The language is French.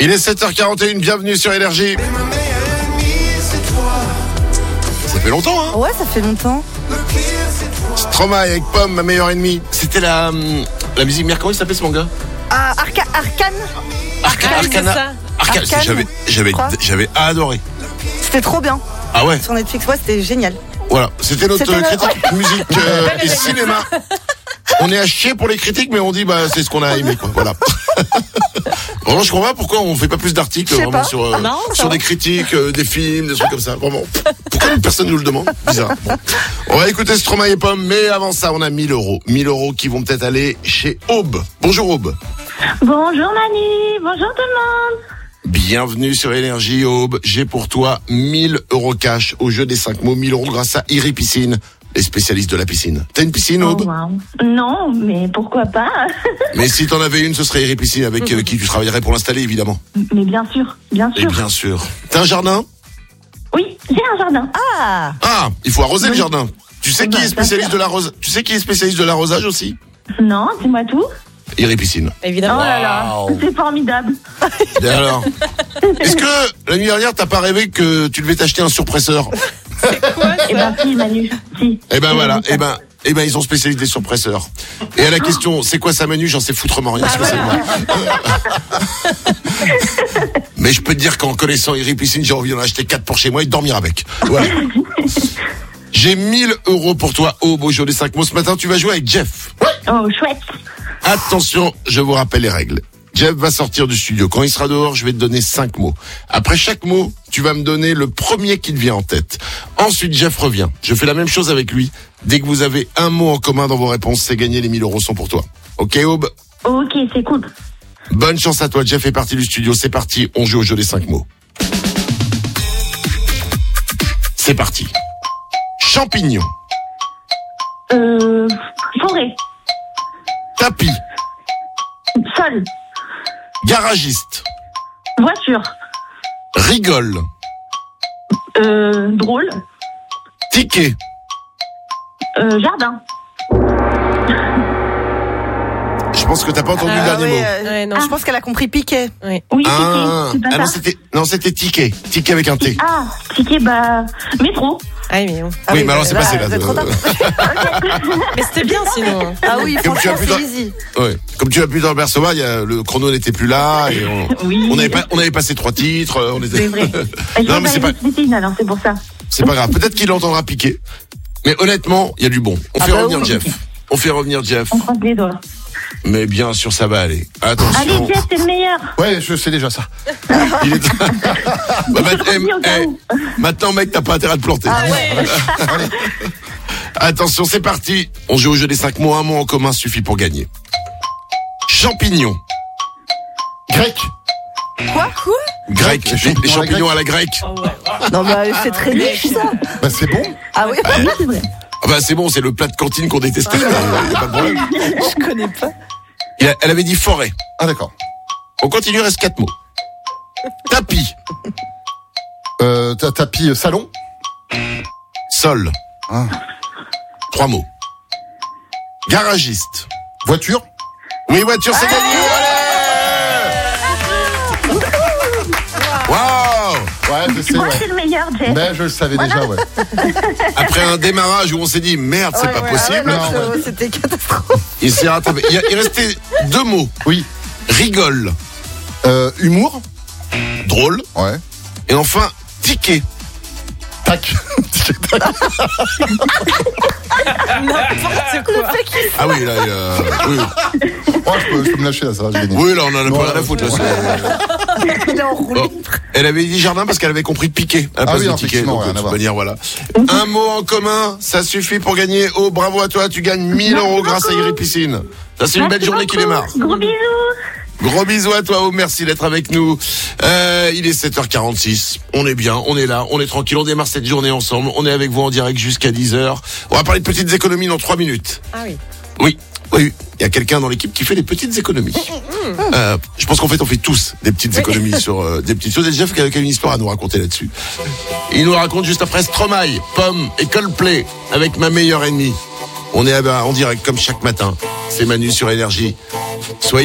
Il est 7h41, bienvenue sur Énergie. Ça fait longtemps, hein? Ouais, ça fait longtemps. Stromae avec Pomme, ma meilleure ennemie. C'était la musique mère, comment il s'appelait ce manga? Arcane. Arcana. Arcane, J'avais adoré. C'était trop bien. Ah ouais? Sur Netflix, ouais, c'était génial. Voilà, c'était notre C'était critique musique et cinéma. On est à chier pour les critiques, mais on dit c'est ce qu'on a aimé, quoi. Voilà. Vraiment, je comprends pas pourquoi on fait pas plus d'articles vraiment sur des critiques, des films, des trucs comme ça. Vraiment. Pourquoi personne nous le demande? Bizarre. Bon. On va écouter Stromae et Pomme, mais avant ça, on a 1000 euros. 1000 euros qui vont peut-être aller chez Aube. Bonjour Aube. Bonjour Manu, bonjour tout le monde. Bienvenue sur Énergie Aube. J'ai pour toi 1000 euros cash au jeu des 5 mots. 1000 euros grâce à Iri Piscine, les spécialistes de la piscine. T'as une piscine, Aube? Wow. Non, mais pourquoi pas? Mais si t'en avais une, ce serait Iri Piscine avec qui tu travaillerais pour l'installer, évidemment. Mais bien sûr, bien Et sûr. bien sûr. T'as un jardin? Oui, j'ai un jardin. Ah, Il faut arroser le jardin. Tu sais qui est Bien spécialiste sûr. de l'arrosage? Tu sais qui est spécialiste de l'arrosage aussi? Non, dis-moi tout. Iri Piscine. Oh Évidemment. là là, c'est formidable. Et alors? Est-ce que la nuit dernière, t'as pas rêvé que tu devais t'acheter un surpresseur? Eh ben si Manu, si. Eh ben voilà, eh ben ils sont spécialistes des surpresseurs. Et à la question, c'est quoi ça Manu? J'en sais foutrement rien spécialement. Mais je peux te dire qu'en connaissant Iri Piscine, j'ai envie d'en acheter 4 pour chez moi et de dormir avec. Voilà. J'ai 1000 euros pour toi, Aube, au jeu des 5 mots. Ce matin, tu vas jouer avec Jeff. Oh, chouette. Attention, je vous rappelle les règles. Jeff va sortir du studio. Quand il sera dehors, je vais te donner 5 mots. Après chaque mot, tu vas me donner le premier qui te vient en tête. Ensuite, Jeff revient. Je fais la même chose avec lui. Dès que vous avez un mot en commun dans vos réponses, c'est gagné, les 1000 euros sont pour toi. Ok, Aube? Ok, c'est cool. Bonne chance à toi, Jeff est parti du studio. C'est parti, on joue au jeu des 5 mots. C'est parti. Champignon. Forêt. Tapis. Sol. Garagiste. Voiture. Rigole. Drôle. Ticket. Jardin. Je pense que t'as pas entendu le dernier mot. Ouais, non, je pense qu'elle a compris Piquet. Ouais. Oui, ticket. C'est pas ça. C'était ticket. Ticket avec un T. Ah, ticket, métro. Ah oui, mais bon. Oui, mais alors c'est passé là. C'est trop tard. Mais c'était bien sinon. Ah oui, Comme tu as franchement, pu c'est easy. Ouais. Comme tu as pu dans le Berceau, le chrono n'était plus là et Oui. on avait passé 3 titres. On était... C'est vrai. Non, mais c'est pas ça. C'est pas grave. Peut-être qu'il entendra piquer. Mais honnêtement, il y a du bon. On fait revenir oui. Jeff. On fait revenir Jeff. On croise les doigts. Mais bien sûr, ça va aller. Attention. Allez, Jeff, t'es le meilleur. Ouais, je sais déjà ça. Il est... Au cas où. Maintenant, mec, t'as pas intérêt à te planter. Allez. Attention, c'est parti. On joue au jeu des 5 mots. Un mot en commun suffit pour gagner. Champignon. Grec. Quoi? Grec. Les champignons à la grecque. Non, c'est très niche, ça. Bah c'est bon. Ah oui, Oui, c'est vrai. Ah bah, c'est bon, c'est le plat de cantine qu'on détestait. Y a pas de problème. je connais pas. Elle avait dit forêt. Ah d'accord. On continue, reste 4 mots. Tapis. Tapis salon. Sol. Ah. 3 mots. Garagiste. Voiture. Oui, voiture, c'est gagné. Waouh! Ouais, je sais. Moi, Ouais. c'est le meilleur, Jeff. Mais je le savais déjà, ouais. Après un démarrage où on s'est dit merde, c'est pas possible. Non, C'était catastrophe. Il s'est rattrapé. Il restait 2 mots. Oui. Rigole. Humour. Drôle. Ouais. Et enfin, ticket. Tac. N'importe quoi. Ah oui, là, oui. Oh, je peux me lâcher là, ça va, j'ai gagné. Oui, là, on en a Non, pas rien à foutre. Là, Il est enroulé. Bon. Elle avait dit jardin parce qu'elle avait compris piquet à la place oui, de ticket. effectivement, Donc, de rien à toute voir. manière, voilà. Un mot en commun, ça suffit pour gagner. Oh, bravo à toi, tu gagnes 1000 euros grâce à Iri Piscine. Ça, c'est une belle journée qui démarre. Gros bisous. Gros bisous à toi, oh, merci d'être avec nous. Il est 7h46. On est bien, on est là, on est tranquille, on démarre cette journée ensemble. On est avec vous en direct jusqu'à 10h. On va parler de petites économies dans 3 minutes. Ah oui. Oui. Il y a quelqu'un dans l'équipe qui fait des petites économies. Je pense qu'en fait, on fait tous des petites économies sur des petites choses. Et Jeff qui a une histoire à nous raconter là-dessus. Il nous raconte juste après Stromae, Pomme et Coldplay avec ma meilleure ennemie. On est en direct comme chaque matin. C'est Manu sur Énergie. Soyez